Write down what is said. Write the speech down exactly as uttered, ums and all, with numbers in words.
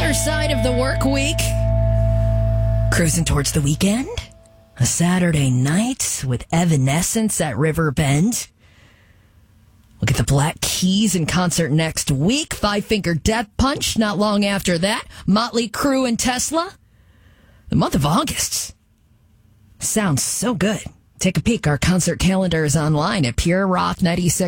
other side of the work week. Cruising towards the weekend. A Saturday night with Evanescence at River Bend. We'll get the Black Keys in concert next week. Five Finger Death Punch not long after that. Motley Crue and Tesla. The month of August. Sounds so good. Take a peek. Our concert calendar is online at Pure Rock ninety-six.